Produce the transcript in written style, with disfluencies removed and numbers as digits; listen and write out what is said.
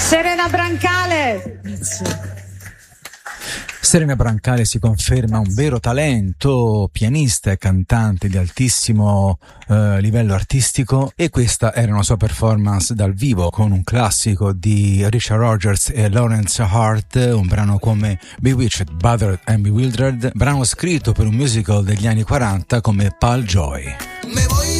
Serena Brancale. Serena Brancale si conferma un vero talento, pianista e cantante di altissimo livello artistico, e questa era una sua performance dal vivo con un classico di Richard Rodgers e Lawrence Hart, un brano come Bewitched, Bothered and Bewildered, brano scritto per un musical degli anni 40 come Pal Joy.